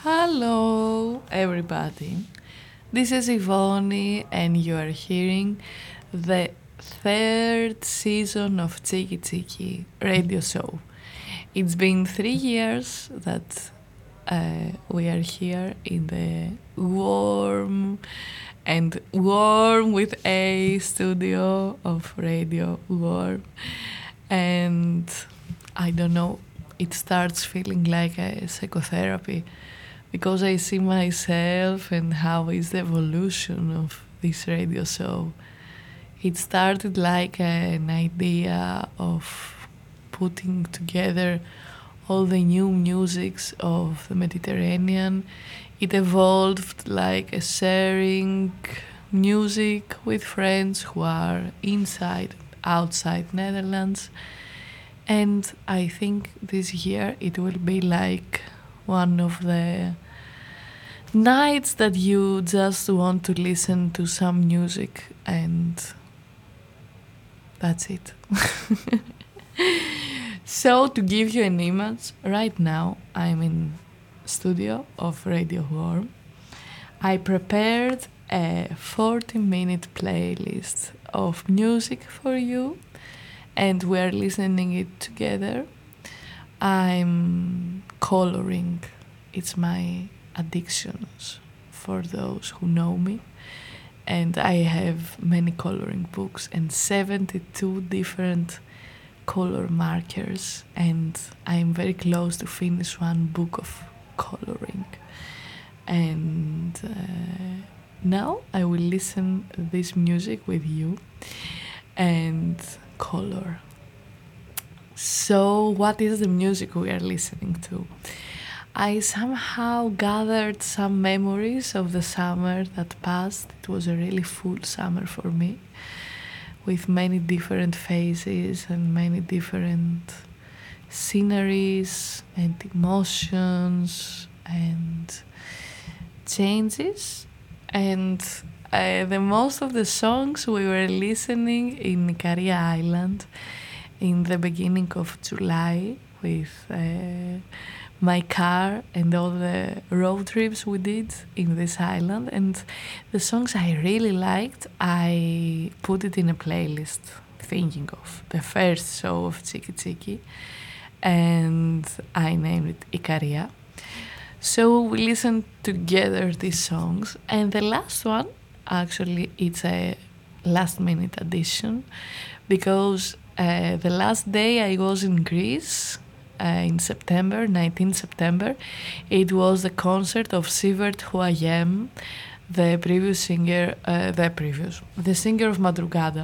Hello, everybody. This is Ivoni, and you are hearing the third season of Chiki Chiki radio show. It's been 3 years that we are here in the warm with a studio of Radio Warm, and I don't know, it starts feeling like a psychotherapy because I see myself and how is the evolution of this radio show. It started like an idea of putting together all the new musics of the Mediterranean. It evolved like a sharing music with friends who are inside, outside Netherlands. And I think this year it will be like one of the nights that you just want to listen to some music and that's it. So to give you an image, right now I'm in studio of Radio Warm. I prepared a 40-minute playlist of music for you and we're listening it together. I'm coloring. It's my addictions for those who know me. And I have many coloring books and 72 different color markers. And I'm very close to finish one book of coloring. And now I will listen this music with you and color. So, what is the music we are listening to? I somehow gathered some memories of the summer that passed. It was a really full summer for me, with many different phases and many different sceneries and emotions and changes. And the most of the songs we were listening in Ikaria Island in the beginning of July with my car and all the road trips we did in this island. And the songs I really liked, I put it in a playlist thinking of the first show of Chiki Chiki, and I named it Ikaria. So we listened together these songs, and the last one, actually, it's a last minute addition because the last day I was in Greece in September, 19 September, it was the concert of Sivert Who I Am, the singer of Madrugada,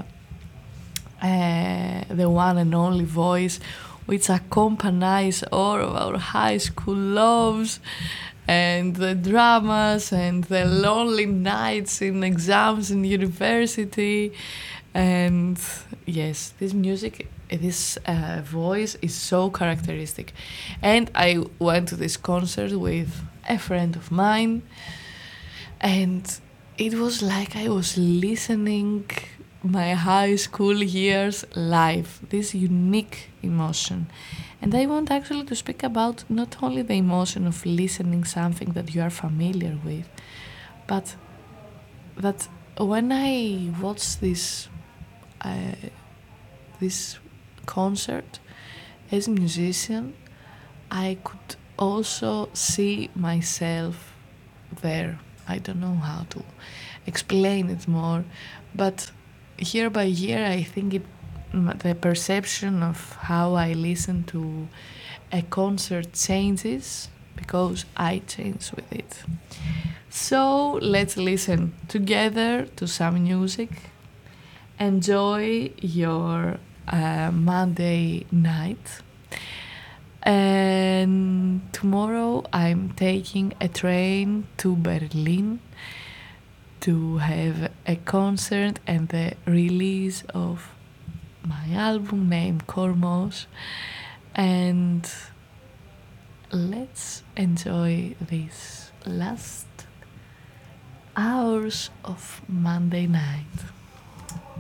the one and only voice which accompanies all of our high school loves and the dramas and the lonely nights in exams in university. And yes, this music, this voice is so characteristic. And I went to this concert with a friend of mine, and it was like I was listening my high school years live, this unique emotion. And I want actually to speak about not only the emotion of listening something that you are familiar with, but that when I watched this concert as a musician, I could also see myself there. I don't know how to explain it more, but year by year, I think the perception of how I listen to a concert changes because I change with it. So let's listen together to some music. Enjoy your Monday night. And tomorrow I'm taking a train to Berlin to have a concert and the release of my album named Kormos. And let's enjoy these last hours of Monday night.